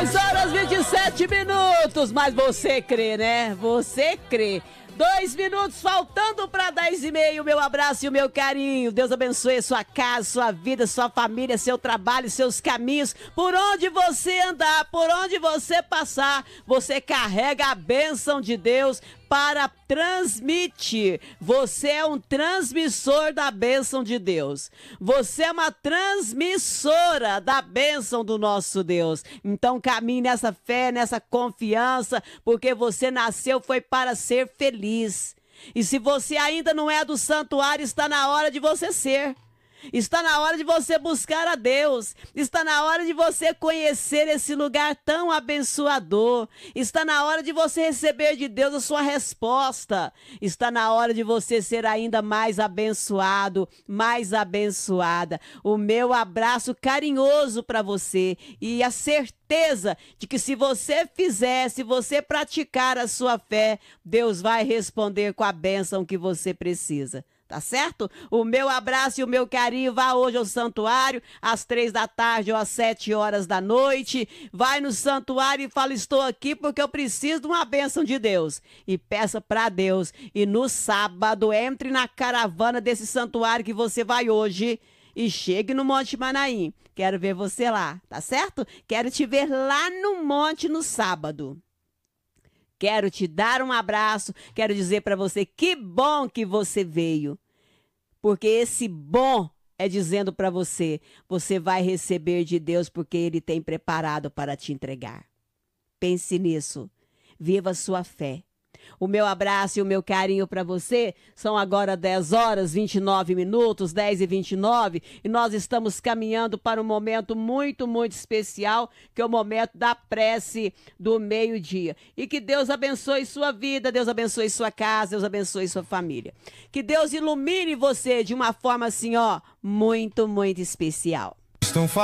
10h27, mas você crê, né? Você crê. 2 minutos faltando para 10h30. Meu abraço e o meu carinho. Deus abençoe sua casa, sua vida, sua família, seu trabalho, seus caminhos. Por onde você andar, por onde você passar, você carrega a bênção de Deus para transmitir. Você é um transmissor da bênção de Deus. Você é uma transmissora da bênção do nosso Deus. Então caminhe nessa fé, nessa confiança, porque você nasceu foi para ser feliz. E se você ainda não é do santuário, está na hora de você ser. Está na hora de você buscar a Deus. Está na hora de você conhecer esse lugar tão abençoador. Está na hora de você receber de Deus a sua resposta. Está na hora de você ser ainda mais abençoado, mais abençoada. O meu abraço carinhoso para você e a certeza de que se você fizer, se você praticar a sua fé, Deus vai responder com a bênção que você precisa. Tá certo? O meu abraço e o meu carinho. Vá hoje ao santuário, às 15h ou às 19h. Vai no santuário e fala: estou aqui porque eu preciso de uma bênção de Deus. E peça para Deus. E no sábado, entre na caravana desse santuário que você vai hoje e chegue no Monte Manaim. Quero ver você lá, tá certo? Quero te ver lá no monte no sábado. Quero te dar um abraço, quero dizer para você que bom que você veio. Porque esse bom é dizendo para você, você vai receber de Deus porque Ele tem preparado para te entregar. Pense nisso, viva a sua fé. O meu abraço e o meu carinho para você são agora 10h29, 10h29, e nós estamos caminhando para um momento muito, muito especial, que é o momento da prece do meio-dia. E que Deus abençoe sua vida, Deus abençoe sua casa, Deus abençoe sua família. Que Deus ilumine você de uma forma assim, ó, muito, muito especial.